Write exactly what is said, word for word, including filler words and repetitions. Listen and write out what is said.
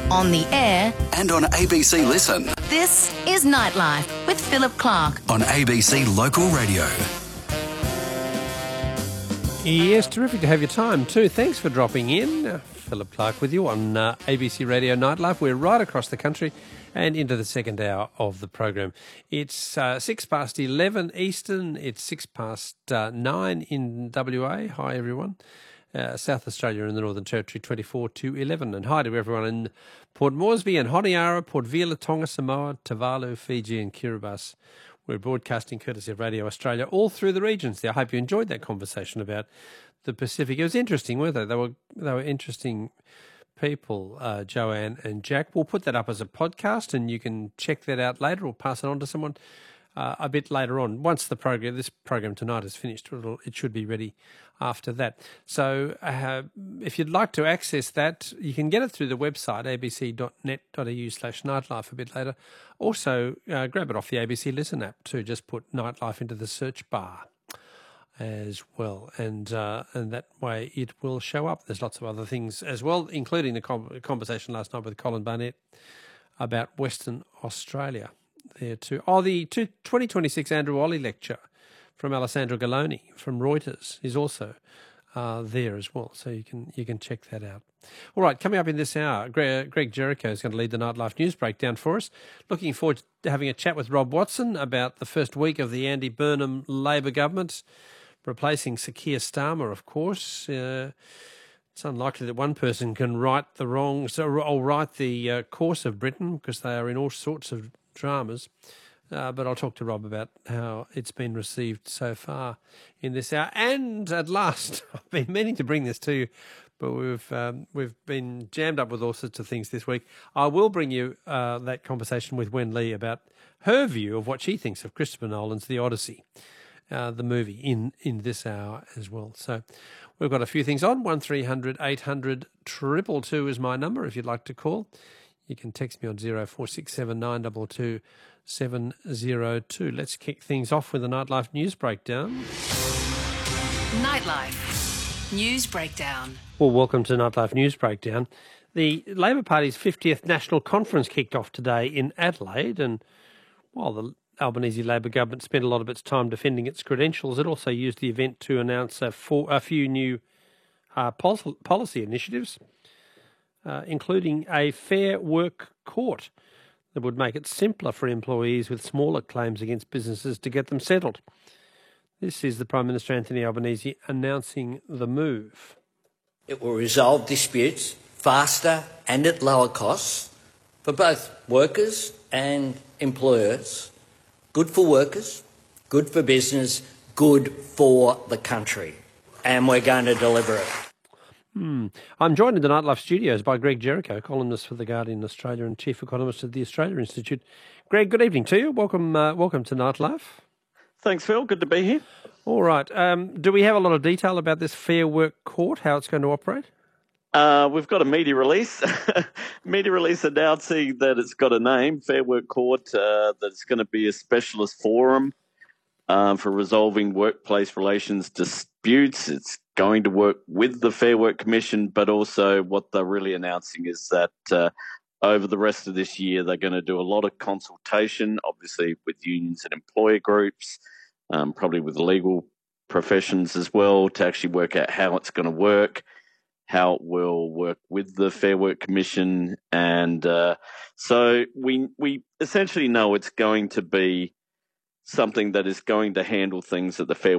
on the air, and on A B C Listen. this is Nightlife with Philip Clark. On A B C Local Radio. Yes, terrific to have your time too. Thanks for dropping in. Uh, Philip Clark with you on uh, A B C Radio Nightlife. We're right across the country and into the second hour of the program. It's uh, six past eleven Eastern. It's six past uh, nine in W A. Hi, everyone. Uh, South Australia and the Northern Territory, twenty-four to eleven. And hi to everyone in Port Moresby and Honiara, Port Vila, Tonga, Samoa, Tuvalu, Fiji and Kiribati. We're broadcasting courtesy of Radio Australia all through the regions there. I hope you enjoyed that conversation about the Pacific. It was interesting, weren't they? They were, they were interesting people, uh, Joanne and Jack. We'll put that up as a podcast and you can check that out later or pass it on to someone uh, a bit later on. Once the program, this program tonight is finished, it'll, it should be ready after that. So uh, if you'd like to access that, you can get it through the website, abc.net.au slash nightlife a bit later. Also, uh, grab it off the A B C Listen app too. Just put Nightlife into the search bar as well, and uh, and that way it will show up. There's lots of other things as well, including the com- conversation last night with Colin Barnett about Western Australia there too. Oh, the twenty twenty-six Andrew Olley lecture from Alessandro Galloni from Reuters is also uh, there as well, so you can you can check that out. All right, coming up in this hour, Greg, Greg Jericho is going to lead the Nightlife News Breakdown for us. Looking forward to having a chat with Rob Watson about the first week of the Andy Burnham Labor government, replacing Sir Keir Starmer, of course. Uh, it's unlikely that one person can right the wrongs or, or right the uh, course of Britain because they are in all sorts of dramas. Uh, but I'll talk to Rob about how it's been received so far in this hour. And at last, I've been meaning to bring this to you, but we've um, we've been jammed up with all sorts of things this week. I will bring you uh, that conversation with Wen Lee about her view of what she thinks of Christopher Nolan's The Odyssey, uh, the movie, in, in this hour as well. So we've got a few things on. one three hundred eight hundred two two two is my number if you'd like to call. You can text me on zero four six seven nine two two seven zero two. Let's kick things off with the Nightlife News Breakdown. Nightlife News Breakdown. Well, welcome to Nightlife News Breakdown. The Labor Party's fiftieth National Conference kicked off today in Adelaide, and while the Albanese Labor government spent a lot of its time defending its credentials, it also used the event to announce a, for, a few new uh, pol- policy initiatives, uh, including a Fair Work Court that would make it simpler for employees with smaller claims against businesses to get them settled. This is the Prime Minister Anthony Albanese announcing the move. It will resolve disputes faster and at lower costs for both workers and employers. Good for workers, good for business, good for the country. And we're going to deliver it. Hmm. I'm joined in the Nightlife studios by Greg Jericho, columnist for The Guardian Australia and chief economist at the Australia Institute. Greg, good evening to you. Welcome, uh, welcome to Nightlife. Thanks, Phil. Good to be here. All right. Um, do we have a lot of detail about this Fair Work Court, how it's going to operate? Uh, we've got a media release, media release announcing that it's got a name, Fair Work Court, uh, that it's going to be a specialist forum um, for resolving workplace relations disputes. It's going to work with the Fair Work Commission, but also what they're really announcing is that uh, over the rest of this year, they're going to do a lot of consultation, obviously with unions and employer groups, um, probably with the legal professions as well, to actually work out how it's going to work, how it will work with the Fair Work Commission. And uh, so we we essentially know it's going to be something that is going to handle things that the Fair